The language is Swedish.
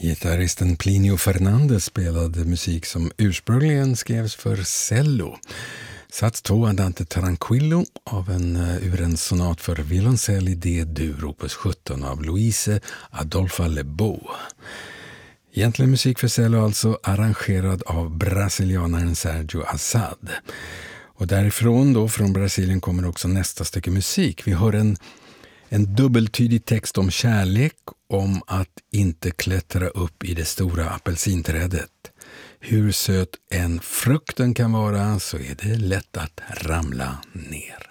Gitarristen Plinio Fernandez spelade musik som ursprungligen skrevs för cello. Sats 2 Andante Tranquillo ur en sonat för violoncell i D-dur opus 17 av Louise Adolpha Lebeau. Egentligen musik för cello alltså, arrangerad av brasilianaren Sergio Assad. Och därifrån då, från Brasilien, kommer också nästa stycke musik. Vi hör en dubbeltydig text om kärlek, om att inte klättra upp i det stora apelsinträdet. Hur söt en frukten kan vara så är det lätt att ramla ner.